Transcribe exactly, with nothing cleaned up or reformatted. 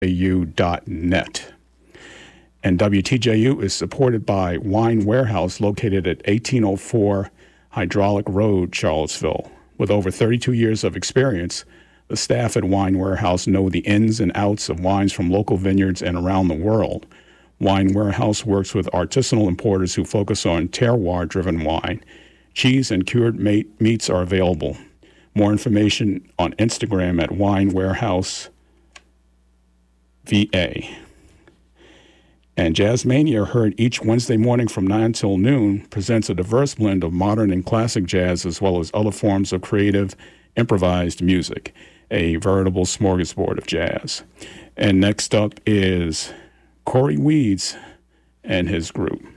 U dot net. And W T J U is supported by Wine Warehouse, located at eighteen oh four Hydraulic Road, Charlottesville. With over thirty-two years of experience, the staff at Wine Warehouse know the ins and outs of wines from local vineyards and around the world. Wine Warehouse works with artisanal importers who focus on terroir-driven wine. Cheese and cured meats are available. More information on Instagram at Wine Warehouse V A. And Jazzmania, heard each Wednesday morning from nine till noon, presents a diverse blend of modern and classic jazz as well as other forms of creative, improvised music, a veritable smorgasbord of jazz. And next up is Corey Weeds and his group.